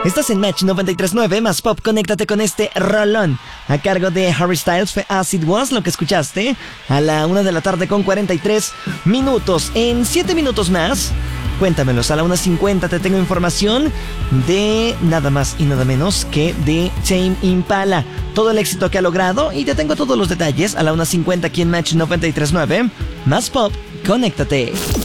Estás en Match 93.9, más pop, conéctate con este rolón. A cargo de Harry Styles fue As It Was, lo que escuchaste, a la 1 de la tarde con 43 minutos. En 7 minutos más, cuéntamelos, a la 1:50 te tengo información de nada más y nada menos que de Tame Impala. Todo el éxito que ha logrado y te tengo todos los detalles a la 1:50 aquí en Match 93.9. Más pop, conéctate.